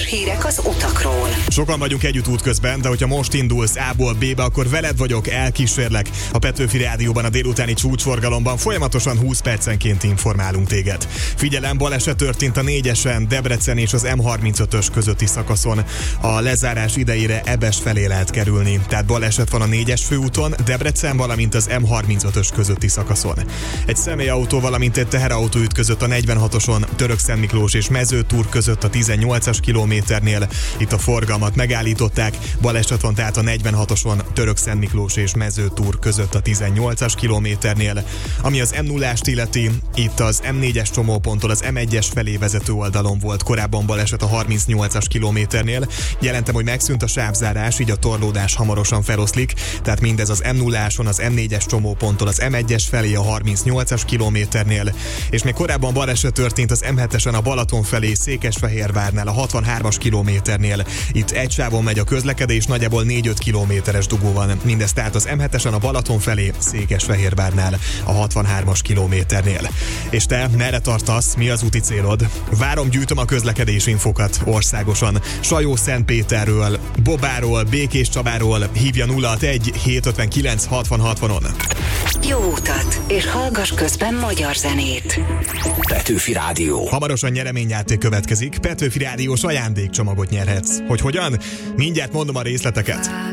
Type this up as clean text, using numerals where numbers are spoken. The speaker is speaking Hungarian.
Friss hírek az utakról. Sokan vagyunk együtt útközben, de hogyha most indulsz A-ból B-be, akkor veled vagyok, elkísérlek. A Petőfi Rádióban a délutáni csúcsforgalomban folyamatosan 20 percenként informálunk téged. Figyelem, baleset történt a 4-esen, Debrecen és az M35-ös közötti szakaszon. A lezárás idejére Ebes felé lehet kerülni. Tehát baleset van a 4-es főúton, Debrecen, valamint az M35-ös közötti szakaszon. Egy személyautó, valamint egy teherautó ütközött a 46-oson, Törökszentmiklós és Mezőtúr között a 18-as kilométernél. Itt a forgalmat megállították, baleset van tehát a 46-oson, Törökszentmiklós és Mezőtúr között a 18-as kilométernél. Ami az M0-ást illeti, itt az M4-es csomóponttól az M1-es felé vezető oldalon volt korábban baleset a 38-as kilométernél. Jelentem, hogy megszűnt a sávzárás, így a torlódás hamarosan feloszlik, tehát mindez az M0-áson, az M4-es csomóponttól az M1-es felé a 38-as kilométernél, és még korábban baleset történt az M7-esen a Balaton felé Székesfehérvárnál a 63-as kilométernél. Itt egy sávon megy a közlekedés, nagyjából 4-5 kilométeres dugó van. Mindez tehát az M7-esen a Balaton felé Székesfehérvárnál a 63-as kilométernél. És te merre tartasz? Mi az úti célod? Várom, gyűjtöm a közlekedés infokat országosan. Sajó-Szentpéterről, Bobáról, Békés Csabáról hívja 061 759 60 60-on. Jó utat, és hallgass közben magyar zenét. Petőfi Rádió. Hamarosan nyereményjáték következik, Petőfi Rádiós ajándékcsomagot nyerhetsz. Hogy hogyan? Mindjárt mondom a részleteket.